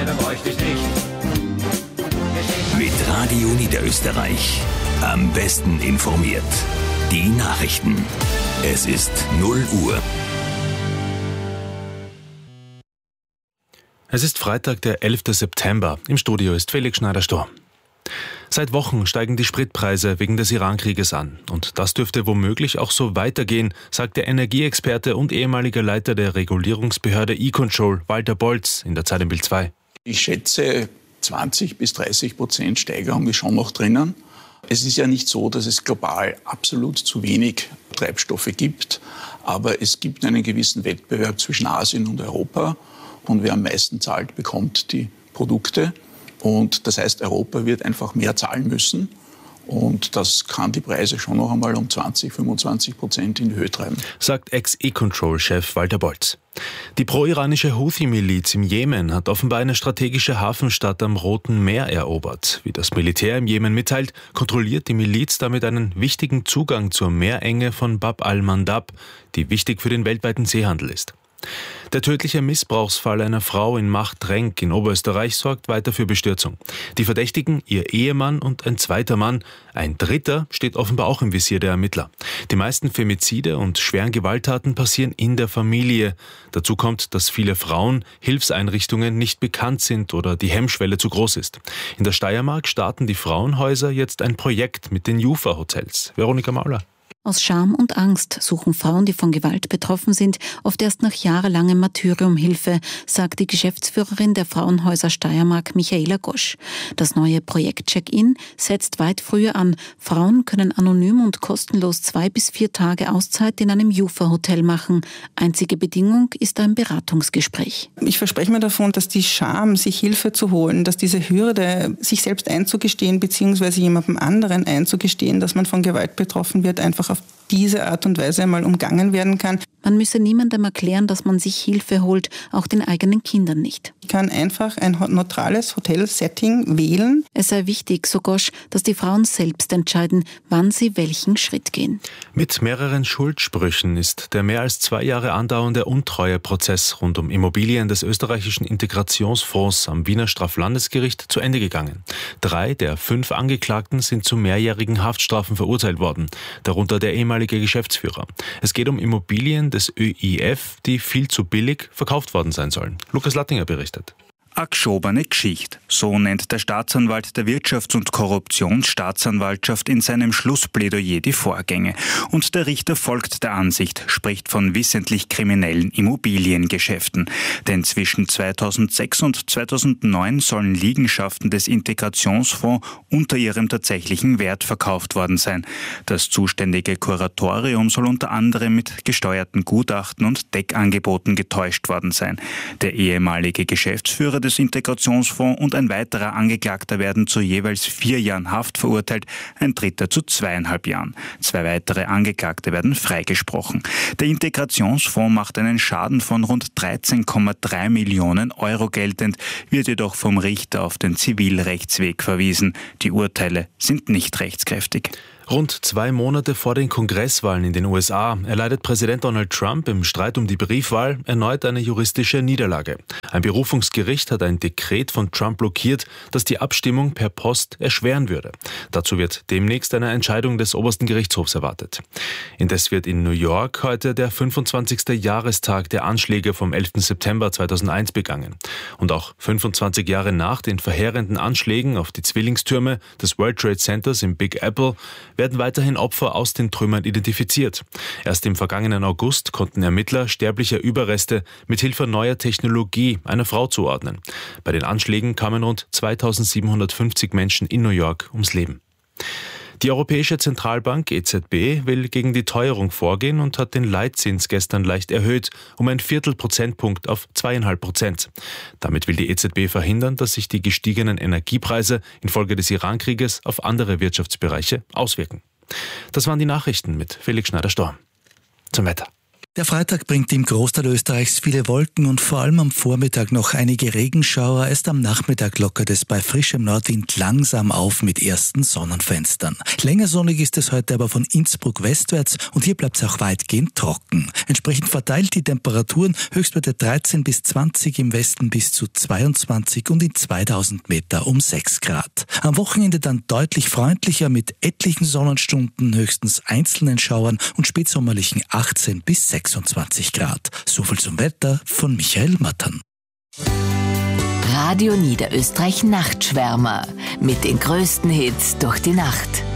Scheibe bräuchte ich nicht. Mit Radio Niederösterreich. Am besten informiert. Die Nachrichten. Es ist 0 Uhr. Es ist Freitag, der 11. September. Im Studio ist Felix Schneider-Stor. Seit Wochen steigen die Spritpreise wegen des Iran-Krieges an. Und das dürfte womöglich auch so weitergehen, sagt der Energieexperte und ehemaliger Leiter der Regulierungsbehörde E-Control, Walter Bolz, in der Zeit im Bild 2. Ich schätze, 20-30% Steigerung ist schon noch drinnen. Es ist ja nicht so, dass es global absolut zu wenig Treibstoffe gibt. Aber es gibt einen gewissen Wettbewerb zwischen Asien und Europa. Und wer am meisten zahlt, bekommt die Produkte. Und das heißt, Europa wird einfach mehr zahlen müssen. Und das kann die Preise schon noch einmal um 20-25% in die Höhe treiben. Sagt Ex-E-Control-Chef Walter Bolz. Die pro-iranische Houthi-Miliz im Jemen hat offenbar eine strategische Hafenstadt am Roten Meer erobert. Wie das Militär im Jemen mitteilt, kontrolliert die Miliz damit einen wichtigen Zugang zur Meerenge von Bab al-Mandab, die wichtig für den weltweiten Seehandel ist. Der tödliche Missbrauchsfall einer Frau in Machtrenk in Oberösterreich sorgt weiter für Bestürzung. Die Verdächtigen, ihr Ehemann und ein zweiter Mann. Ein dritter steht offenbar auch im Visier der Ermittler. Die meisten Femizide und schweren Gewalttaten passieren in der Familie. Dazu kommt, dass viele Frauen Hilfseinrichtungen nicht bekannt sind oder die Hemmschwelle zu groß ist. In der Steiermark starten die Frauenhäuser jetzt ein Projekt mit den Jufa-Hotels. Veronika Mauler. Aus Scham und Angst suchen Frauen, die von Gewalt betroffen sind, oft erst nach jahrelangem Martyrium Hilfe, sagt die Geschäftsführerin der Frauenhäuser Steiermark, Michaela Gosch. Das neue Projekt Check-In setzt weit früher an. Frauen können anonym und kostenlos 2 bis 4 Tage Auszeit in einem Jufa-Hotel machen. Einzige Bedingung ist ein Beratungsgespräch. Ich verspreche mir davon, dass die Scham, sich Hilfe zu holen, dass diese Hürde, sich selbst einzugestehen bzw. jemandem anderen einzugestehen, dass man von Gewalt betroffen wird, einfach auf diese Art und Weise einmal umgangen werden kann. Man müsse niemandem erklären, dass man sich Hilfe holt, auch den eigenen Kindern nicht. Ich kann einfach ein neutrales Hotelsetting wählen. Es sei wichtig, so Gosch, dass die Frauen selbst entscheiden, wann sie welchen Schritt gehen. Mit mehreren Schuldsprüchen ist der mehr als 2 Jahre andauernde Untreueprozess rund um Immobilien des österreichischen Integrationsfonds am Wiener Straflandesgericht zu Ende gegangen. 3 der 5 Angeklagten sind zu mehrjährigen Haftstrafen verurteilt worden, darunter der ehemalige Geschäftsführer. Es geht um Immobilien des ÖIF, die viel zu billig verkauft worden sein sollen. Lukas Lattinger berichtet. Eine geschobene Geschichte, so nennt der Staatsanwalt der Wirtschafts- und Korruptionsstaatsanwaltschaft in seinem Schlussplädoyer die Vorgänge. Und der Richter folgt der Ansicht, spricht von wissentlich kriminellen Immobiliengeschäften. Denn zwischen 2006 und 2009 sollen Liegenschaften des Integrationsfonds unter ihrem tatsächlichen Wert verkauft worden sein. Das zuständige Kuratorium soll unter anderem mit gesteuerten Gutachten und Deckangeboten getäuscht worden sein. Der ehemalige Geschäftsführer des Integrationsfonds und ein weiterer Angeklagter werden zu jeweils 4 Jahren Haft verurteilt, ein dritter zu 2,5 Jahren. 2 weitere Angeklagte werden freigesprochen. Der Integrationsfonds macht einen Schaden von rund 13,3 Millionen Euro geltend, wird jedoch vom Richter auf den Zivilrechtsweg verwiesen. Die Urteile sind nicht rechtskräftig. Rund 2 Monate vor den Kongresswahlen in den USA erleidet Präsident Donald Trump im Streit um die Briefwahl erneut eine juristische Niederlage. Ein Berufungsgericht hat ein Dekret von Trump blockiert, das die Abstimmung per Post erschweren würde. Dazu wird demnächst eine Entscheidung des obersten Gerichtshofs erwartet. Indes wird in New York heute der 25. Jahrestag der Anschläge vom 11. September 2001 begangen. Und auch 25 Jahre nach den verheerenden Anschlägen auf die Zwillingstürme des World Trade Centers im Big Apple werden weiterhin Opfer aus den Trümmern identifiziert. Erst im vergangenen August konnten Ermittler sterbliche Überreste mit Hilfe neuer Technologie einer Frau zuordnen. Bei den Anschlägen kamen rund 2750 Menschen in New York ums Leben. Die Europäische Zentralbank EZB will gegen die Teuerung vorgehen und hat den Leitzins gestern leicht erhöht, um ein Viertelprozentpunkt auf 2,5%. Damit will die EZB verhindern, dass sich die gestiegenen Energiepreise infolge des Iran-Krieges auf andere Wirtschaftsbereiche auswirken. Das waren die Nachrichten mit Felix Schneider-Stor. Zum Wetter. Der Freitag bringt im Großteil Österreichs viele Wolken und vor allem am Vormittag noch einige Regenschauer. Erst am Nachmittag lockert es bei frischem Nordwind langsam auf mit ersten Sonnenfenstern. Länger sonnig ist es heute aber von Innsbruck westwärts und hier bleibt es auch weitgehend trocken. Entsprechend verteilt die Temperaturen Höchstwerte 13 bis 20, im Westen bis zu 22 und in 2000 Meter um 6 Grad. Am Wochenende dann deutlich freundlicher mit etlichen Sonnenstunden, höchstens einzelnen Schauern und spätsommerlichen 18 bis 26 Grad. So viel zum Wetter von Michael Mattern. Radio Niederösterreich Nachtschwärmer mit den größten Hits durch die Nacht.